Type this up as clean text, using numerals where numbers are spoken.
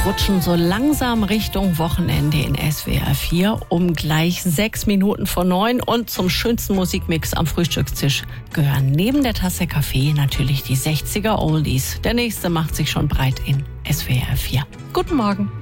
rutschen so langsam Richtung Wochenende in SWR 4 um gleich 6 Minuten vor 9. Und zum schönsten Musikmix am Frühstückstisch gehören neben der Tasse Kaffee natürlich die 60er Oldies. Der nächste macht sich schon breit in SWR 4. Guten Morgen.